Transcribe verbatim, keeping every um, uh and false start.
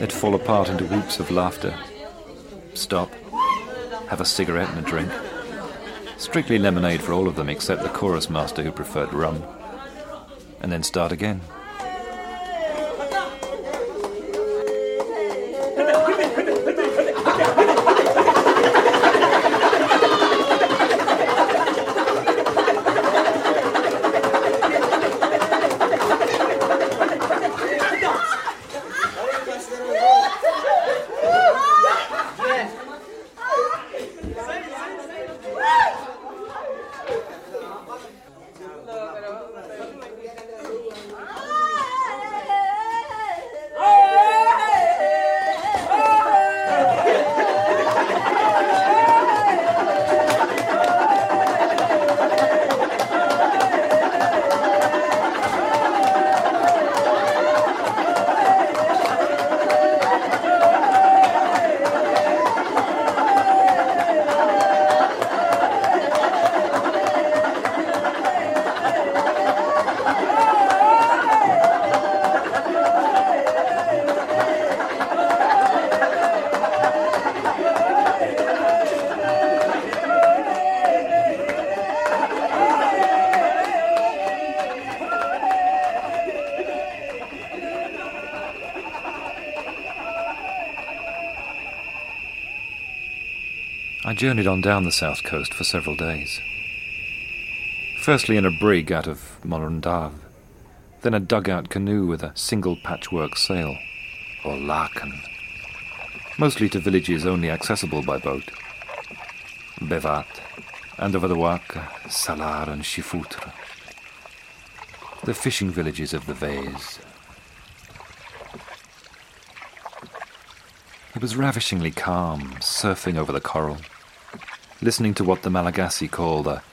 They'd fall apart into whoops of laughter. Stop. Have a cigarette and a drink. Strictly lemonade for all of them except the chorus master who preferred rum. And then start again. I journeyed on down the south coast for several days. Firstly in a brig out of Morundave, then a dugout canoe with a single patchwork sail, or laken, mostly to villages only accessible by boat. Bevat, Andovadawak, Salar and Shifoutre, the fishing villages of the Vase. It was ravishingly calm, surfing over the coral, listening to what the Malagasy call the